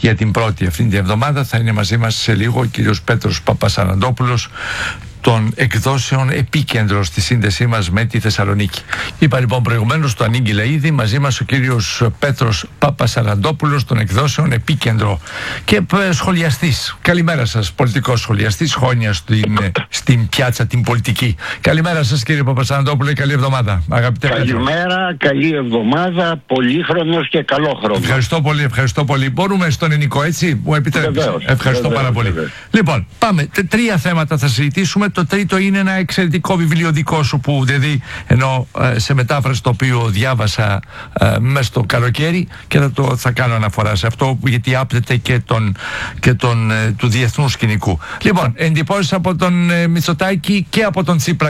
για την πρώτη αυτή την εβδομάδα. Θα είναι μαζί μας σε λίγο ο κύριος Πέτρος Παπασαραντόπουλος των εκδόσεων Επίκεντρο στη σύνδεσή μας με τη Θεσσαλονίκη. Είπα λοιπόν προηγουμένως, το ανήγγειλε ήδη, μαζί μας ο κύριος Πέτρος Παπασαραντόπουλος των εκδόσεων Επίκεντρο και σχολιαστής. Καλημέρα σας, πολιτικός σχολιαστής, χρόνια στην πιάτσα την πολιτική. Καλημέρα σας κύριε Παπασαραντόπουλο, καλή εβδομάδα. Αγαπητέ Καλημέρα, καλή εβδομάδα, πολύχρονος και καλό χρόνο. Ευχαριστώ πολύ, ευχαριστώ πολύ. Μπορούμε στον ελληνικό, έτσι, μου επιτρέπετε? Ευχαριστώ πάρα πολύ. Λοιπόν, πάμε. Τρία θέματα θα συζητήσουμε. Το τρίτο είναι ένα εξαιρετικό βιβλίο δικό σου που δηλαδή ενώ σε μετάφραση το οποίο διάβασα μέσα στο καλοκαίρι και θα κάνω αναφορά σε αυτό γιατί άπτεται και του διεθνού σκηνικού. Λοιπόν, εντυπώσεις από τον Μητσοτάκη και από τον Τσίπρα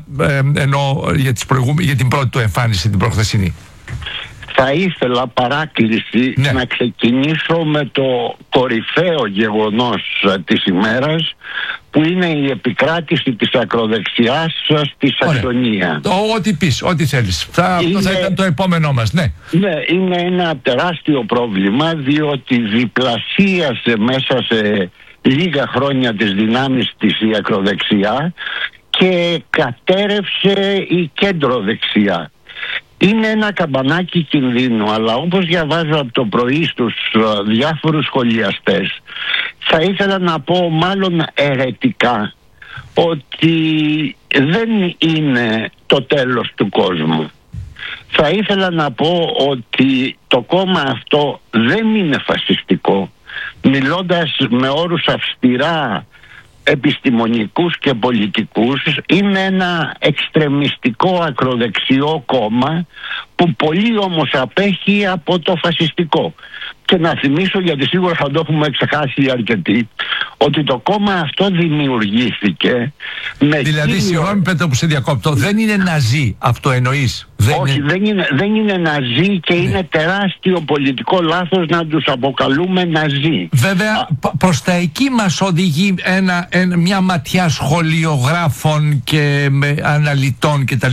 για την πρώτη του εμφάνιση την προχθεσινή. Θα ήθελα παράκληση να ξεκινήσω με το κορυφαίο γεγονός της ημέρας που είναι η επικράτηση της ακροδεξιάς στη Σαξονία. Ό,τι πεις, ό,τι θέλεις. Αυτό θα ήταν το επόμενό μας, ναι. Ναι, είναι ένα τεράστιο πρόβλημα διότι διπλασίασε μέσα σε λίγα χρόνια τις δυνάμεις της η ακροδεξιά και κατέρευσε η κέντρο-δεξιά. Είναι ένα καμπανάκι κινδύνου, αλλά όπως διαβάζω από το πρωί στους διάφορους σχολιαστές, θα ήθελα να πω μάλλον αιρετικά ότι δεν είναι το τέλος του κόσμου. Θα ήθελα να πω ότι το κόμμα αυτό δεν είναι φασιστικό. Μιλώντας με όρους αυστηρά επιστημονικούς και πολιτικούς, είναι ένα εξτρεμιστικό ακροδεξιό κόμμα που πολύ όμως απέχει από το φασιστικό. Και να θυμίσω, γιατί σίγουρα θα το έχουμε ξεχάσει αρκετοί, ότι το κόμμα αυτό δημιουργήθηκε με... Δηλαδή, συγγνώμη Πέτρο που σε διακόπτω, δεν είναι ναζί, αυτό εννοείς? Όχι, δεν είναι ναζί και είναι τεράστιο πολιτικό λάθος να τους αποκαλούμε ναζί. Βέβαια, προς τα εκεί μας οδηγεί μια ματιά σχολιογράφων και αναλυτών κτλ.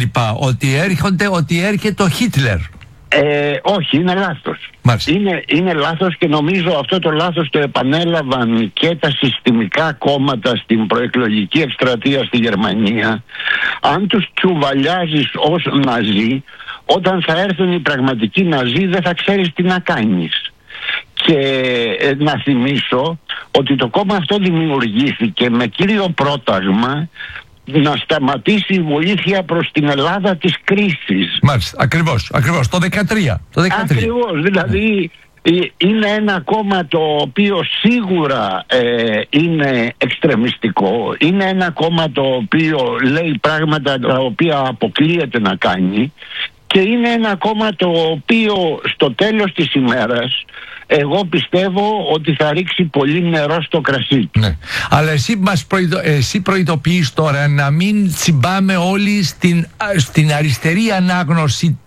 Ότι έρχεται ο Χίτλερ. Όχι, είναι λάθος. Είναι λάθος και νομίζω αυτό το λάθος το επανέλαβαν και τα συστημικά κόμματα στην προεκλογική εκστρατεία στη Γερμανία. Αν τους τσουβαλιάζεις ως ναζί, όταν θα έρθουν οι πραγματικοί ναζί δεν θα ξέρεις τι να κάνεις. Και να θυμίσω ότι το κόμμα αυτό δημιουργήθηκε με κύριο πρόταγμα να σταματήσει η βοήθεια προς την Ελλάδα της κρίσης. Μάλιστα, ακριβώς, το 13. Ακριβώς, δηλαδή είναι ένα κόμμα το οποίο σίγουρα είναι εξτρεμιστικό, είναι ένα κόμμα το οποίο λέει πράγματα τα οποία αποκλείεται να κάνει και είναι ένα κόμμα το οποίο στο τέλος της ημέρας εγώ πιστεύω ότι θα ρίξει πολύ νερό στο κρασί του. Ναι. Αλλά εσύ προειδοποιείς τώρα να μην τσιμπάμε όλοι στην αριστερή ανάγνωση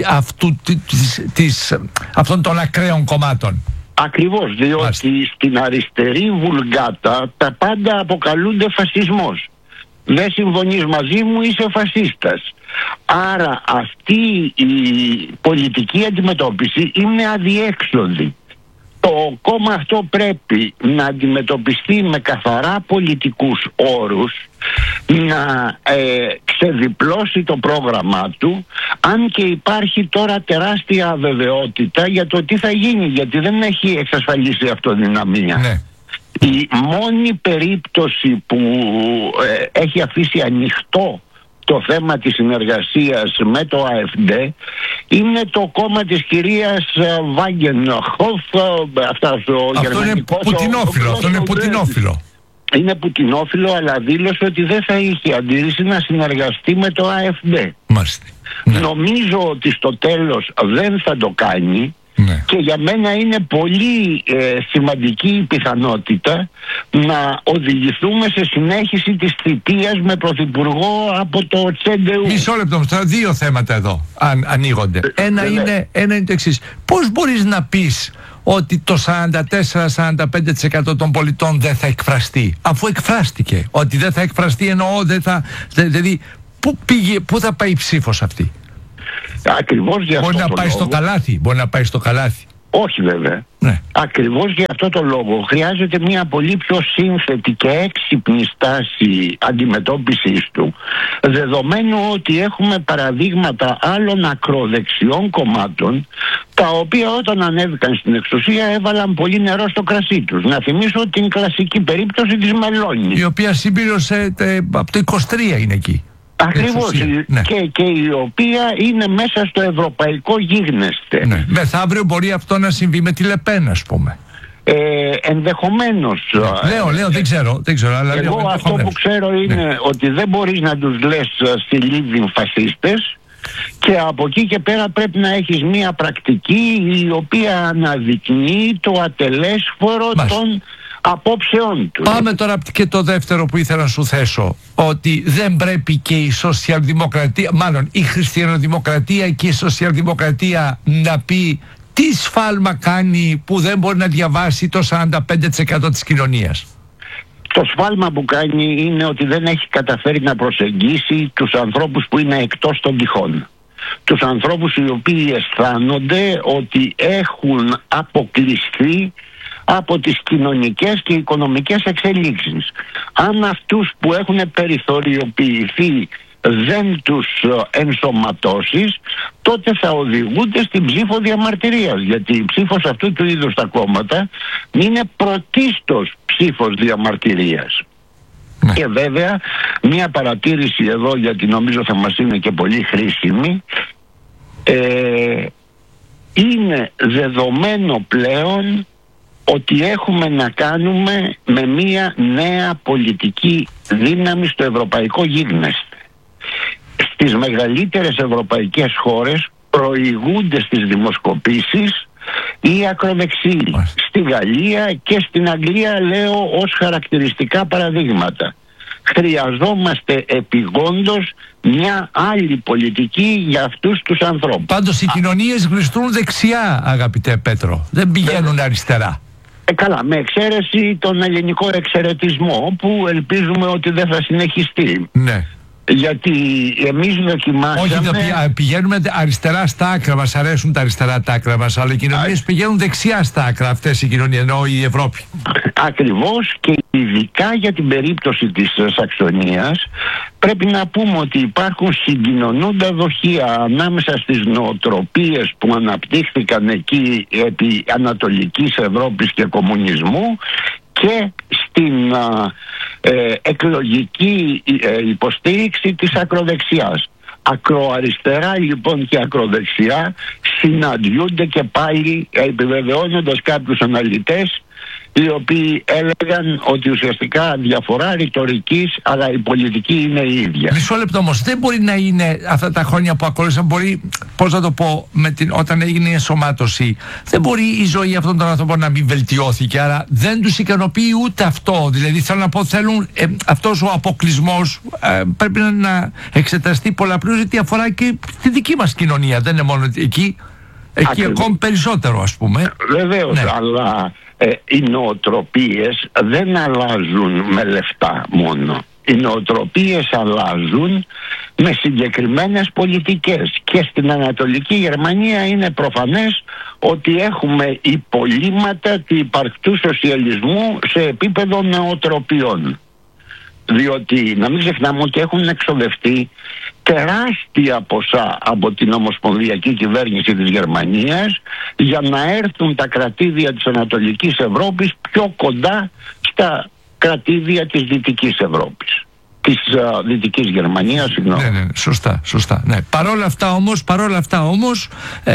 αυτών των ακραίων κομμάτων. Ακριβώς, διότι στην αριστερή βουλγάτα τα πάντα αποκαλούνται φασισμός. Δεν συμφωνείς μαζί μου, είσαι φασίστας. Άρα αυτή η πολιτική αντιμετώπιση είναι αδιέξοδη. Το κόμμα αυτό πρέπει να αντιμετωπιστεί με καθαρά πολιτικούς όρους, να ξεδιπλώσει το πρόγραμμά του, αν και υπάρχει τώρα τεράστια αβεβαιότητα για το τι θα γίνει, γιατί δεν έχει εξασφαλίσει αυτοδυναμία. Ναι. Η μόνη περίπτωση που έχει αφήσει ανοιχτό το θέμα της συνεργασίας με το ΑΕΦΔ είναι το κόμμα της κυρίας Βάγκενχοφ. Αυτό είναι πουτινόφιλο. Είναι πουτινόφιλο, αλλά δήλωσε ότι δεν θα είχε αντίρρηση να συνεργαστεί με το ΑΕΦΔ. Μάλιστα. Ναι. Νομίζω ότι στο τέλος δεν θα το κάνει. Ναι. Και για μένα είναι πολύ σημαντική η πιθανότητα να οδηγηθούμε σε συνέχιση της θητείας με πρωθυπουργό από το Τσέντεου. Μισό λεπτό, δύο θέματα εδώ ανοίγονται. Ένα είναι το εξής. Πώς μπορείς να πεις ότι το 44-45% των πολιτών δεν θα εκφραστεί, αφού εκφράστηκε? Ότι δεν θα εκφραστεί εννοώ δηλαδή πού θα πάει η ψήφος αυτή? Ακριβώς για μπορεί να πάει στο καλάθι. Όχι βέβαια. Ναι. Ακριβώς για αυτό το λόγο χρειάζεται μια πολύ πιο σύνθετη και έξυπνη στάση αντιμετώπισης του, δεδομένου ότι έχουμε παραδείγματα άλλων ακροδεξιών κομμάτων, τα οποία όταν ανέβηκαν στην εξουσία έβαλαν πολύ νερό στο κρασί τους. Να θυμίσω την κλασική περίπτωση της Μελώνη, η οποία συμπλήρωσε από το 23 είναι εκεί. Ακριβώς, ναι. και η οποία είναι μέσα στο ευρωπαϊκό γίγνεσθε. Ναι. Μεθαύριο μπορεί αυτό να συμβεί με τη Λεπέν, ας πούμε. Ενδεχομένως. Λέω, δεν ξέρω. Αλλά εγώ αυτό που ξέρω είναι ότι δεν μπορείς να τους λες στη Λίβη φασίστες, και από εκεί και πέρα πρέπει να έχεις μία πρακτική η οποία αναδεικνύει το ατελέσφορο των απόψεών του. Πάμε τώρα και το δεύτερο που ήθελα να σου θέσω, ότι δεν πρέπει και η σοσιαλδημοκρατία, μάλλον η χριστιανοδημοκρατία και η σοσιαλδημοκρατία να πει τι σφάλμα κάνει που δεν μπορεί να διαβάσει το 45% της κοινωνίας. Το σφάλμα που κάνει είναι ότι δεν έχει καταφέρει να προσεγγίσει τους ανθρώπους που είναι εκτός των τυχών. Τους ανθρώπους οι οποίοι αισθάνονται ότι έχουν αποκλειστεί από τις κοινωνικές και οικονομικές εξελίξεις. Αν αυτούς που έχουν περιθωριοποιηθεί δεν τους ενσωματώσεις, τότε θα οδηγούνται στην ψήφο διαμαρτυρίας, γιατί η ψήφος αυτού του είδους τα κόμματα είναι πρωτίστως ψήφος διαμαρτυρίας. Ναι. Και βέβαια μια παρατήρηση εδώ, γιατί νομίζω θα μας είναι και πολύ χρήσιμη, είναι δεδομένο πλέον ότι έχουμε να κάνουμε με μια νέα πολιτική δύναμη στο ευρωπαϊκό γίγνεσθε. Στις μεγαλύτερες ευρωπαϊκές χώρες προηγούνται στις δημοσκοπήσεις οι ακροδεξιοί. Στη Γαλλία και στην Αγγλία, λέω ως χαρακτηριστικά παραδείγματα. Χρειαζόμαστε επιγόντως μια άλλη πολιτική για αυτούς τους ανθρώπους. Πάντως οι κοινωνίες γλιστρούν δεξιά, αγαπητέ Πέτρο. Δεν πηγαίνουν αριστερά. Καλά, με εξαίρεση τον ελληνικό εξαιρετισμό που ελπίζουμε ότι δεν θα συνεχιστεί. Ναι. Γιατί εμείς δοκιμάσαμε... Όχι, πηγαίνουμε αριστερά στα άκρα, μας αρέσουν τα αριστερά τα άκρα μας, αλλά οι κοινωνίες πηγαίνουν δεξιά στα άκρα αυτές οι κοινωνίες, ενώ η Ευρώπη. Ακριβώς, και ειδικά για την περίπτωση της Σαξονίας πρέπει να πούμε ότι υπάρχουν συγκοινωνούντα δοχεία ανάμεσα στις νοοτροπίες που αναπτύχθηκαν εκεί επί Ανατολικής Ευρώπης και κομμουνισμού και στην εκλογική υποστήριξη της ακροδεξιάς. Ακροαριστερά λοιπόν και ακροδεξιά συναντιούνται και πάλι, επιβεβαιώνοντας κάποιους αναλυτές οι οποίοι έλεγαν ότι ουσιαστικά διαφορά ρητορικής, αλλά η πολιτική είναι η ίδια. Μισό λεπτό όμως, δεν μπορεί να είναι αυτά τα χρόνια που ακολούθησαν, μπορεί, πώς να το πω, όταν έγινε η ενσωμάτωση, δεν μπορεί η ζωή αυτών των ανθρώπων να μην βελτιώθηκε, άρα δεν τους ικανοποιεί ούτε αυτό. Δηλαδή θέλω να πω, θέλουν αυτός ο αποκλεισμός πρέπει να εξεταστεί πολλαπλώς, γιατί αφορά και τη δική μας κοινωνία, δεν είναι μόνο εκεί ακόμη περισσότερο, ας πούμε. Βεβαίως, ναι. Αλλά οι νοοτροπίες δεν αλλάζουν με λεφτά μόνο. Οι νοοτροπίες αλλάζουν με συγκεκριμένες πολιτικές. Και στην Ανατολική Γερμανία είναι προφανές ότι έχουμε υπολείμματα του υπαρκτού σοσιαλισμού σε επίπεδο νοοτροπιών. Διότι να μην ξεχνάμε ότι έχουν εξοδευτεί τεράστια ποσά από την ομοσπονδιακή κυβέρνηση της Γερμανίας για να έρθουν τα κρατήδια της Ανατολικής Ευρώπης πιο κοντά στα κρατήδια της Δυτικής Ευρώπης. Της Δυτικής Γερμανίας, συγγνώμη. Ναι, σωστά. Ναι. Παρόλα αυτά όμως,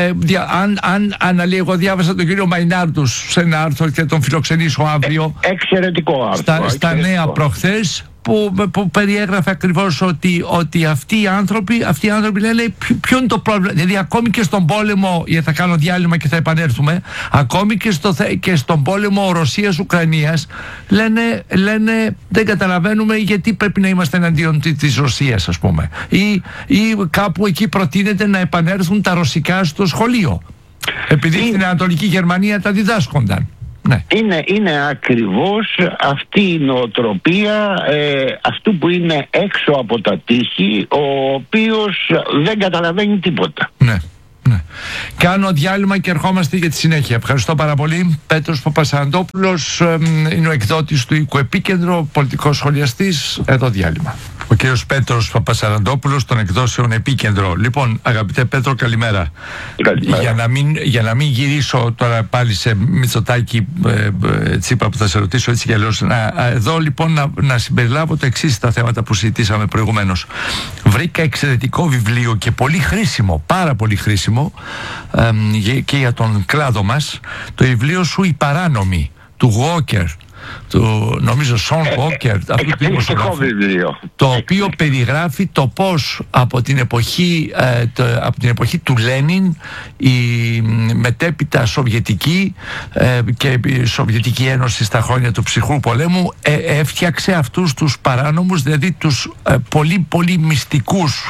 εγώ διάβασα τον κύριο Μαϊνάρντους σε ένα άρθρο και τον φιλοξενήσω αύριο. Εξαιρετικό άρθρο. Στα Νέα προχθές, που περιέγραφε ακριβώς ότι αυτοί οι άνθρωποι λένε ποιο είναι το πρόβλημα. Δηλαδή ακόμη και στον πόλεμο, γιατί θα κάνω διάλειμμα και θα επανέλθουμε, ακόμη και στον πόλεμο Ρωσίας-Ουκρανίας λένε δεν καταλαβαίνουμε γιατί πρέπει να είμαστε εναντίον της Ρωσίας, ας πούμε, ή κάπου εκεί προτείνεται να επανέλθουν τα ρωσικά στο σχολείο, επειδή στην Ανατολική Γερμανία τα διδάσκονταν. Ναι. Είναι ακριβώς αυτή η νοοτροπία αυτού που είναι έξω από τα τείχη, ο οποίος δεν καταλαβαίνει τίποτα. Ναι. Ναι. Κάνω διάλειμμα και ερχόμαστε για τη συνέχεια. Ευχαριστώ πάρα πολύ. Πέτρος Παπασαραντόπουλος είναι ο εκδότης του Οίκου Επίκεντρο, πολιτικός σχολιαστής. Εδώ διάλειμμα. Ο κύριος Πέτρος Παπασαραντόπουλος των εκδόσεων Επίκεντρο. Λοιπόν, αγαπητέ Πέτρο, καλημέρα. Για να μην γυρίσω τώρα πάλι σε Μητσοτάκη Τσίπρα που θα σε ρωτήσω έτσι κι αλλιώς, εδώ λοιπόν να συμπεριλάβω το εξής στα θέματα που συζητήσαμε προηγουμένως. Βρήκα εξαιρετικό βιβλίο και πολύ χρήσιμο, πάρα πολύ χρήσιμο και για τον κλάδο μας, το βιβλίο σου «Οι Παράνομοι» του Walker, νομίζω Σον Walker, το οποίο περιγράφει το πώς από την εποχή του Λένιν η μετέπειτα Σοβιετική και η Σοβιετική Ένωση στα χρόνια του ψυχρού πολέμου έφτιαξε αυτούς τους παράνομους, δηλαδή τους πολύ πολύ μυστικούς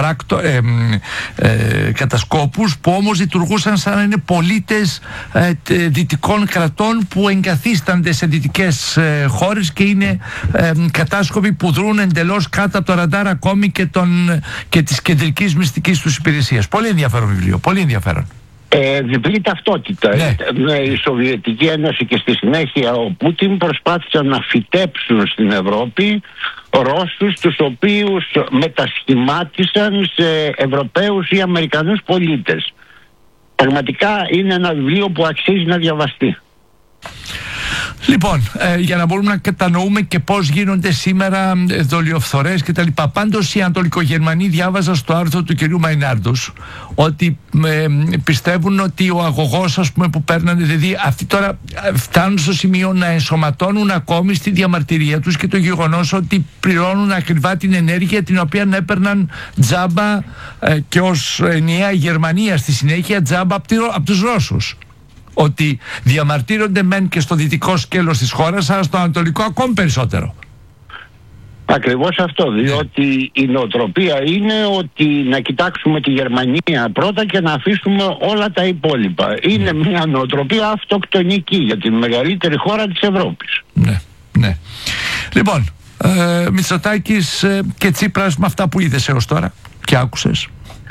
κατασκόπους που όμως λειτουργούσαν σαν να είναι πολίτες δυτικών κρατών που εγκαθίστανται σε δυτικές χώρες και είναι κατάσκοποι που δρούν εντελώς κάτω από το ραντάρ ακόμη και της κεντρικής μυστικής τους υπηρεσίας. Πολύ ενδιαφέρον βιβλίο, πολύ ενδιαφέρον. Διπλή ταυτότητα. Ναι. Η Σοβιετική Ένωση και στη συνέχεια ο Πούτιν προσπάθησαν να φυτέψουν στην Ευρώπη Ρώσους, τους οποίους μετασχημάτισαν σε Ευρωπαίους ή Αμερικανούς πολίτες. Πραγματικά είναι ένα βιβλίο που αξίζει να διαβαστεί. Λοιπόν, για να μπορούμε να κατανοούμε και πώς γίνονται σήμερα δολιοφθορές και τα λοιπά. Πάντως οι Ανατολικογερμανοί, διάβαζα στο άρθρο του κυρίου Μαϊνάρντος, ότι πιστεύουν ότι ο αγωγός, ας πούμε, που παίρνανε, δηλαδή αυτοί τώρα φτάνουν στο σημείο να ενσωματώνουν ακόμη στη διαμαρτυρία τους και το γεγονός ότι πληρώνουν ακριβά την ενέργεια την οποία έπαιρναν τζάμπα και ως ενιαία Γερμανία στη συνέχεια τζάμπα από τους Ρώσους. Ότι διαμαρτύρονται μεν και στο δυτικό σκέλος της χώρας, αλλά στο ανατολικό ακόμη περισσότερο. Ακριβώς αυτό, διότι η νοοτροπία είναι ότι να κοιτάξουμε τη Γερμανία πρώτα και να αφήσουμε όλα τα υπόλοιπα. Είναι μια νοοτροπία αυτοκτονική για την μεγαλύτερη χώρα της Ευρώπης. Ναι, ναι. Λοιπόν, Μητσοτάκης και Τσίπρας με αυτά που είδες έως τώρα και άκουσες.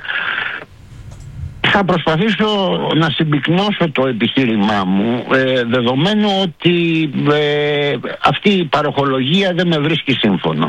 Θα προσπαθήσω να συμπυκνώσω το επιχείρημά μου, δεδομένου ότι αυτή η παροχολογία δεν με βρίσκει σύμφωνο.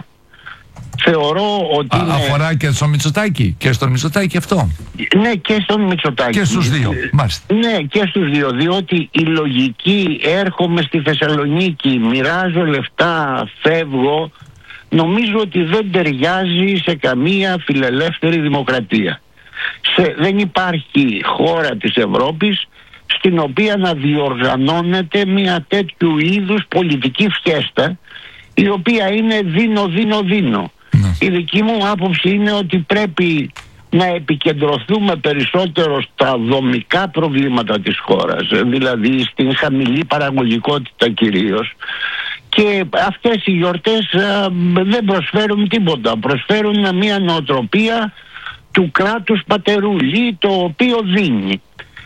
Θεωρώ ότι αφορά και στον Μητσοτάκη και στον Μητσοτάκη αυτό. Ναι, και στον Μητσοτάκη. Και στους δύο, μάλιστα. Ναι, και στους δύο, διότι η λογική έρχομαι στη Θεσσαλονίκη, μοιράζω λεφτά, φεύγω, νομίζω ότι δεν ταιριάζει σε καμία φιλελεύθερη δημοκρατία. Δεν υπάρχει χώρα της Ευρώπης στην οποία να διοργανώνεται μια τέτοιου είδους πολιτική φιέστα, η οποία είναι δίνω. Η δική μου άποψη είναι ότι πρέπει να επικεντρωθούμε περισσότερο στα δομικά προβλήματα της χώρας, δηλαδή στην χαμηλή παραγωγικότητα κυρίως, και αυτές οι γιορτές δεν προσφέρουν τίποτα, προσφέρουν μια νοοτροπία του κράτους πατερούλη, το οποίο δίνει.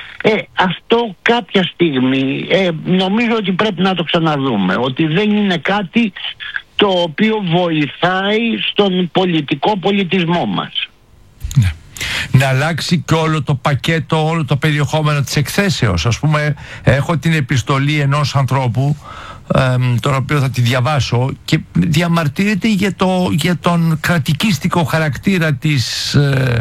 Αυτό κάποια στιγμή νομίζω ότι πρέπει να το ξαναδούμε, ότι δεν είναι κάτι το οποίο βοηθάει στον πολιτικό πολιτισμό μας. Ναι. Να αλλάξει και όλο το πακέτο, όλο το περιεχόμενο της εκθέσεως. Ας πούμε, έχω την επιστολή ενός ανθρώπου, τον οποίο θα τη διαβάσω, και διαμαρτύρεται για τον κρατικίστικο χαρακτήρα της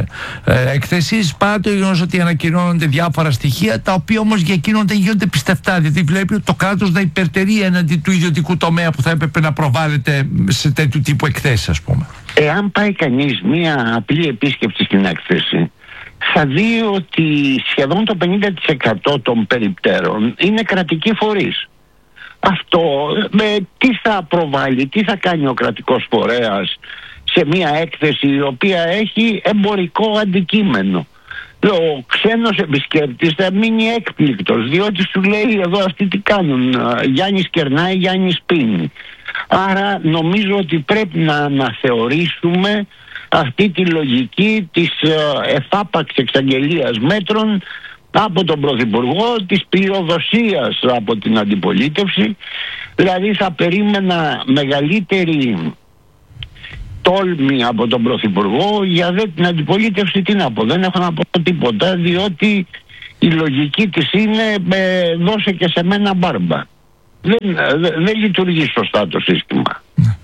έκθεσης, παρά το γεγονός ότι ανακοινώνονται διάφορα στοιχεία, τα οποία όμως για εκείνον δεν γίνονται πιστευτά, δηλαδή βλέπει το κράτος να υπερτερεί έναντι του ιδιωτικού τομέα που θα έπρεπε να προβάλλεται σε τέτοιου τύπου εκθέσεις, ας πούμε. Εάν πάει κανείς μία απλή επίσκεψη στην έκθεση, θα δει ότι σχεδόν το 50% των περιπτέρων είναι κρατικοί φορείς. Αυτό τι θα προβάλλει, τι θα κάνει ο κρατικός φορέας σε μια έκθεση η οποία έχει εμπορικό αντικείμενο? Ο ξένος επισκέπτης θα μείνει έκπληκτος, διότι σου λέει εδώ αυτοί τι κάνουν, Γιάννης κερνάει, Γιάννης πίνει. Άρα νομίζω ότι πρέπει να αναθεωρήσουμε αυτή τη λογική της εφάπαξ εξαγγελίας μέτρων από τον Πρωθυπουργό, της πληροδοσίας από την αντιπολίτευση. Δηλαδή θα περίμενα μεγαλύτερη τόλμη από τον Πρωθυπουργό. Για την αντιπολίτευση τι να πω, δεν έχω να πω τίποτα, διότι η λογική της είναι δώσε και σε μένα μπάρμπα. Δεν λειτουργεί σωστά το σύστημα.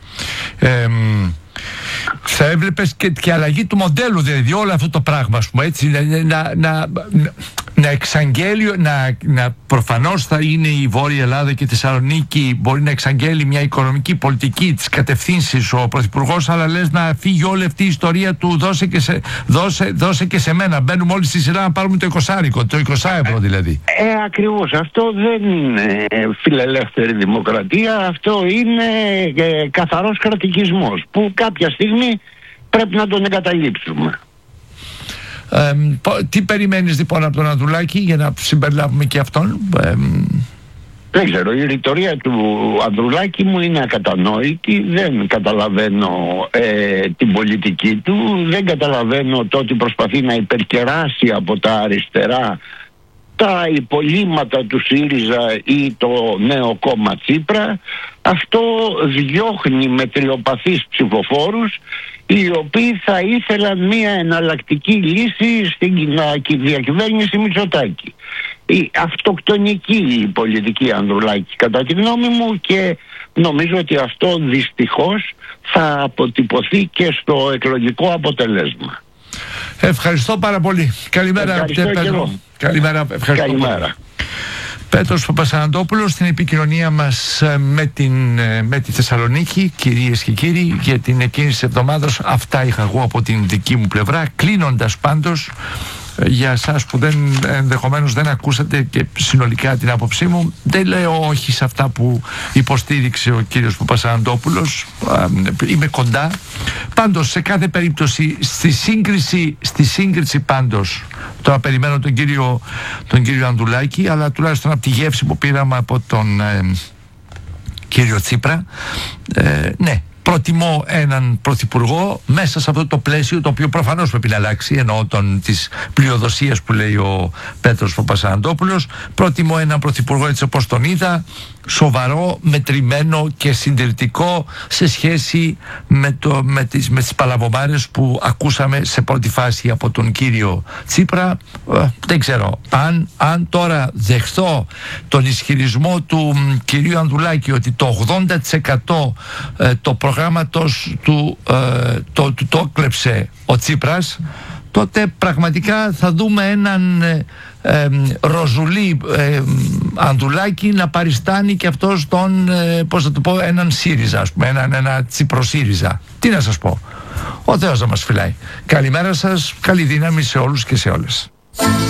Θα έβλεπες και αλλαγή του μοντέλου, δηλαδή όλο αυτό το πράγμα, ας πούμε, έτσι, να εξαγγέλει, προφανώς θα είναι η Βόρεια Ελλάδα και η Θεσσαλονίκη, μπορεί να εξαγγέλει μια οικονομική πολιτική της κατευθύνσης ο Πρωθυπουργός, αλλά λες να φύγει όλη αυτή η ιστορία του δώσε και σε μένα, μπαίνουμε όλοι στη σειρά να πάρουμε το 20 ευρώ δηλαδή. Ακριβώς, αυτό δεν είναι φιλελεύθερη δημοκρατία, αυτό είναι καθαρός κρατικισμός που κάποια στιγμή πρέπει να τον εγκαταλείψουμε. Τι περιμένεις λοιπόν από τον Ανδρουλάκη, για να συμπεριλάβουμε και αυτόν? Δεν ξέρω, η ρητορία του Ανδρουλάκη μου είναι ακατανόητη, δεν καταλαβαίνω την πολιτική του, δεν καταλαβαίνω το ότι προσπαθεί να υπερκεράσει από τα αριστερά τα υπολείμματα του ΣΥΡΙΖΑ ή το νέο κόμμα Τσίπρα. Αυτό διώχνει μετριοπαθείς ψηφοφόρους, οι οποίοι θα ήθελαν μια εναλλακτική λύση στην διακυβέρνηση Μητσοτάκη. Η αυτοκτονική πολιτική Ανδρουλάκη κατά τη γνώμη μου, και νομίζω ότι αυτό δυστυχώς θα αποτυπωθεί και στο εκλογικό αποτέλεσμα. Ευχαριστώ πάρα πολύ. Καλημέρα, Πέτρο. Καλημέρα. Ευχαριστώ. Καλημέρα. Πέτρος Παπασαναντόπουλος στην επικοινωνία μας με τη Θεσσαλονίκη. Κυρίες και κύριοι, για την εκείνη της εβδομάδας αυτά είχα εγώ από την δική μου πλευρά. Κλείνοντας πάντως, για εσάς που ενδεχομένως δεν ακούσατε και συνολικά την άποψή μου, δεν λέω όχι σε αυτά που υποστήριξε ο κύριος Παπασαναντόπουλος, είμαι κοντά. Πάντως σε κάθε περίπτωση στη σύγκριση πάντως, τώρα περιμένω τον κύριο Ανδρουλάκη, αλλά τουλάχιστον από τη γεύση που πήραμε από τον κύριο Τσίπρα, ναι, προτιμώ έναν πρωθυπουργό μέσα σε αυτό το πλαίσιο, το οποίο προφανώς πρέπει να αλλάξει, εννοώ της πλειοδοσίας που λέει ο Πέτρος Παπασαναντόπουλος. Προτιμώ έναν πρωθυπουργό έτσι όπως τον σοβαρό, μετρημένο και συντηρητικό σε σχέση με τις παλαβομάρες που ακούσαμε σε πρώτη φάση από τον κύριο Τσίπρα. Δεν ξέρω αν τώρα δεχθώ τον ισχυρισμό του κυρίου Ανδρουλάκη ότι το 80% το προγράμματος του το κλέψε ο Τσίπρας, τότε πραγματικά θα δούμε έναν Ροζουλή Ανδρουλάκη να παριστάνει και αυτός τον, πώς θα το πω, έναν ΣΥΡΙΖΑ, ας πούμε, ένα Τσίπρο-ΣΥΡΙΖΑ. Τι να σας πω, ο Θεός να μας φυλάει. Καλημέρα σας, καλή δύναμη σε όλους και σε όλες.